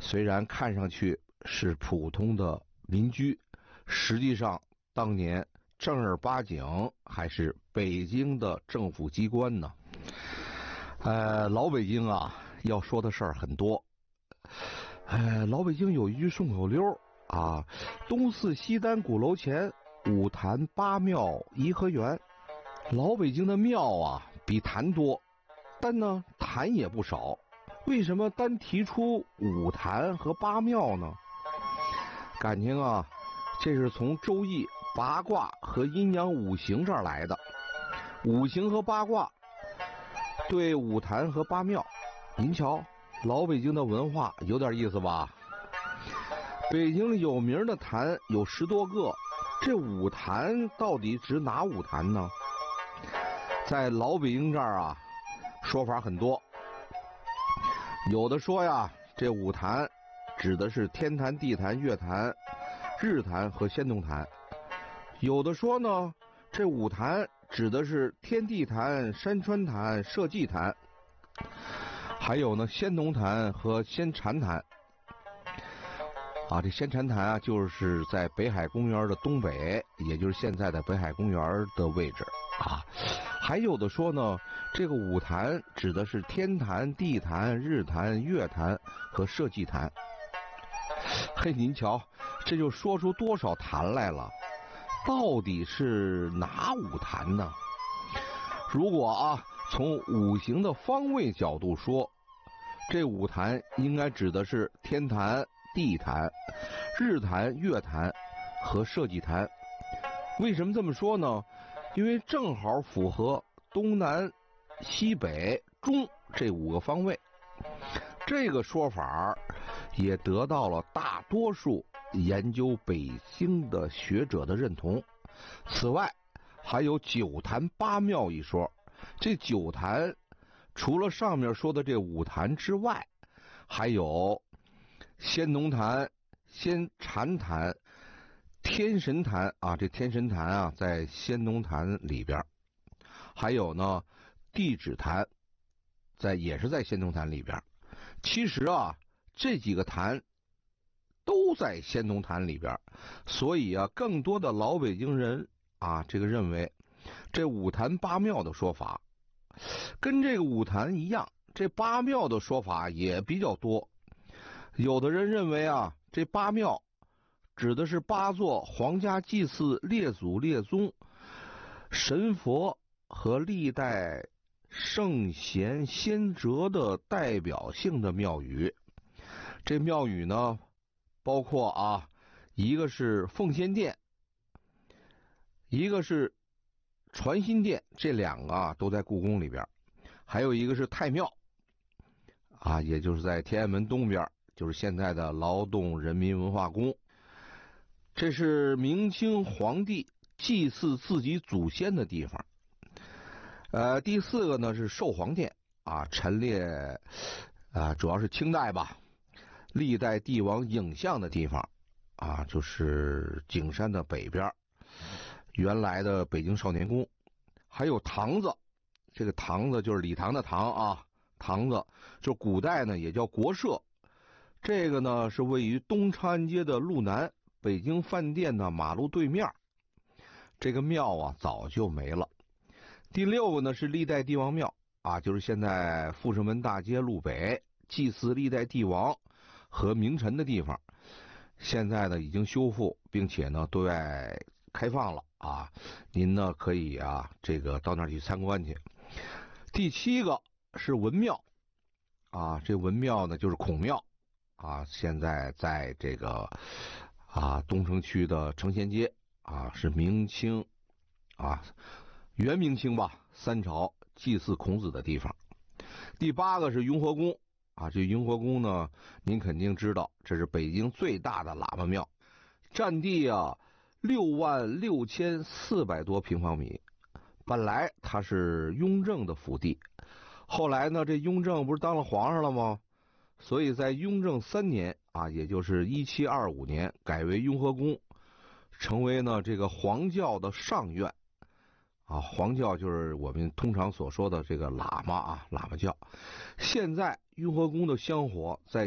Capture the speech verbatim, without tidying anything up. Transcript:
虽然看上去是普通的民居，实际上当年正儿八经还是北京的政府机关呢。呃，老北京啊，要说的事儿很多。呃，老北京有一句顺口溜啊，东四西单鼓楼前，五坛八庙颐和园。老北京的庙啊比坛多，但呢坛也不少。为什么单提出五坛和八庙呢？感情啊，这是从周易八卦和阴阳五行这儿来的。五行和八卦对五坛和八庙，您瞧，老北京的文化有点意思吧？北京有名的坛有十多个，这五坛到底指哪五坛呢？在老北京这儿啊，说法很多。有的说呀，这五坛指的是天坛、地坛、月坛、日坛和仙农坛。有的说呢，这五坛指的是天地坛、山川坛、社稷坛。还有呢，仙农坛和仙禅坛。啊，这仙禅坛啊，就是在北海公园的东北，也就是现在的北海公园的位置啊。还有的说呢，这个五坛指的是天坛、地坛、日坛、月坛和社稷坛。嘿，您瞧，这就说出多少坛来了？到底是哪五坛呢？如果啊，从五行的方位角度说，这五坛应该指的是天坛、地坛、日坛、月坛和社稷坛。为什么这么说呢？因为正好符合东南西北中这五个方位。这个说法也得到了大多数研究北京的学者的认同。此外还有九坛八庙一说。这九坛除了上面说的这五坛之外，还有仙农坛、仙禅坛、天神坛啊，这天神坛啊在仙农坛里边。还有呢地质坛，在也是在仙农坛里边。其实啊，这几个坛都在仙农坛里边，所以啊，更多的老北京人啊，这个认为这五坛八庙的说法跟这个五坛一样，这八庙的说法也比较多。有的人认为啊，这八庙指的是八座皇家祭祀列祖列宗神佛和历代圣贤先哲的代表性的庙宇。这庙宇呢，包括啊，一个是奉先殿，一个是传心殿，这两个啊都在故宫里边。还有一个是太庙啊，也就是在天安门东边，就是现在的劳动人民文化宫。这是明清皇帝祭祀自己祖先的地方。呃，第四个呢是寿皇殿啊，陈列啊，主要是清代吧，历代帝王影像的地方啊，就是景山的北边，原来的北京少年宫。还有堂子，这个堂子就是礼堂的堂啊，堂子就古代呢也叫国社。这个呢是位于东长安街的路南，北京饭店的马路对面。这个庙啊早就没了。第六个呢是历代帝王庙啊，就是现在阜成门大街路北祭祀历代帝王和名臣的地方。现在呢已经修复，并且呢对外开放了啊，您呢可以啊这个到那儿去参观去。第七个是文庙啊，这文庙呢就是孔庙啊，现在在这个啊东城区的承贤街啊，是明清啊元明清吧三朝祭祀孔子的地方。第八个是雍和宫啊，这雍和宫呢您肯定知道，这是北京最大的喇嘛庙，占地啊六万六千四百多平方米。本来它是雍正的府邸，后来呢这雍正不是当了皇上了吗？所以在雍正三年啊，也就是一七二五年改为雍和宫，成为呢这个皇教的上院啊，皇教就是我们通常所说的这个喇嘛啊，喇嘛教。现在雍和宫的香火在